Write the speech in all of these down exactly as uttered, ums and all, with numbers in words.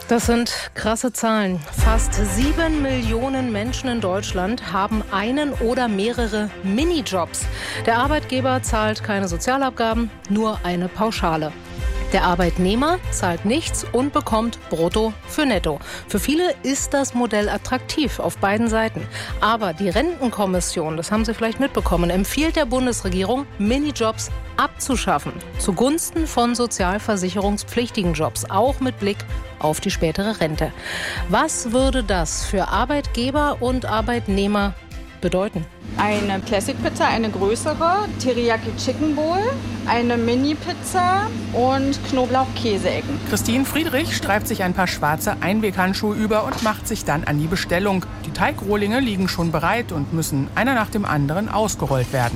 Das sind krasse Zahlen. Fast sieben Millionen Menschen in Deutschland haben einen oder mehrere Minijobs. Der Arbeitgeber zahlt keine Sozialabgaben, nur eine Pauschale. Der Arbeitnehmer zahlt nichts und bekommt Brutto für Netto. Für viele ist das Modell attraktiv auf beiden Seiten. Aber die Rentenkommission, das haben Sie vielleicht mitbekommen, empfiehlt der Bundesregierung, Minijobs abzuschaffen. Zugunsten von sozialversicherungspflichtigen Jobs, auch mit Blick auf die spätere Rente. Was würde das für Arbeitgeber und Arbeitnehmer bedeuten? Eine Classic Pizza, eine größere, Teriyaki Chicken Bowl, eine Mini-Pizza und Knoblauch-Käseecken. Christine Friedrich streift sich ein paar schwarze Einweghandschuhe über und macht sich dann an die Bestellung. Die Teigrohlinge liegen schon bereit und müssen einer nach dem anderen ausgerollt werden.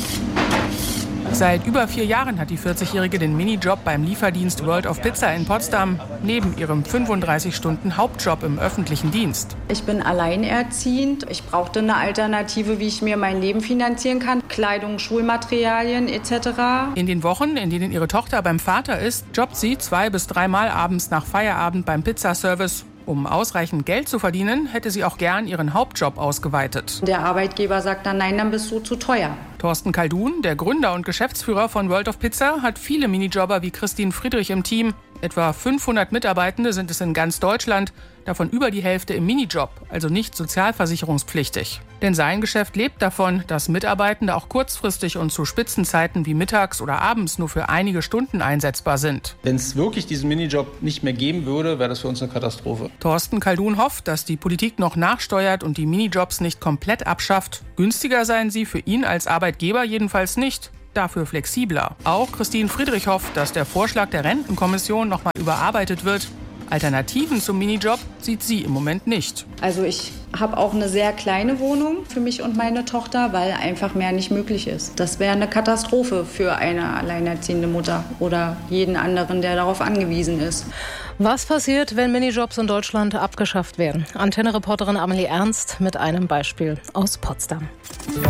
Seit über vier Jahren hat die vierzigjährige den Minijob beim Lieferdienst World of Pizza in Potsdam, neben ihrem fünfunddreißig Stunden Hauptjob im öffentlichen Dienst. Ich bin alleinerziehend. Ich brauchte eine Alternative, wie ich mir mein Leben finanzieren kann. Kleidung, Schulmaterialien et cetera. In den Wochen, in denen ihre Tochter beim Vater ist, jobbt sie zwei bis dreimal abends nach Feierabend beim Pizzaservice. Um ausreichend Geld zu verdienen, hätte sie auch gern ihren Hauptjob ausgeweitet. Der Arbeitgeber sagt dann, nein, dann bist du zu teuer. Thorsten Kaldun, der Gründer und Geschäftsführer von World of Pizza, hat viele Minijobber wie Christine Friedrich im Team. Etwa fünfhundert Mitarbeitende sind es in ganz Deutschland, davon über die Hälfte im Minijob, also nicht sozialversicherungspflichtig. Denn sein Geschäft lebt davon, dass Mitarbeitende auch kurzfristig und zu Spitzenzeiten wie mittags oder abends nur für einige Stunden einsetzbar sind. Wenn es wirklich diesen Minijob nicht mehr geben würde, wäre das für uns eine Katastrophe. Thorsten Kaldun hofft, dass die Politik noch nachsteuert und die Minijobs nicht komplett abschafft. Günstiger seien sie für ihn als Arbeitgeber jedenfalls nicht. Dafür flexibler. Auch Christine Friedrich hofft, dass der Vorschlag der Rentenkommission nochmal überarbeitet wird. Alternativen zum Minijob sieht sie im Moment nicht. Also ich habe auch eine sehr kleine Wohnung für mich und meine Tochter, weil einfach mehr nicht möglich ist. Das wäre eine Katastrophe für eine alleinerziehende Mutter oder jeden anderen, der darauf angewiesen ist. Was passiert, wenn Minijobs in Deutschland abgeschafft werden? Antenne-Reporterin Amelie Ernst mit einem Beispiel aus Potsdam.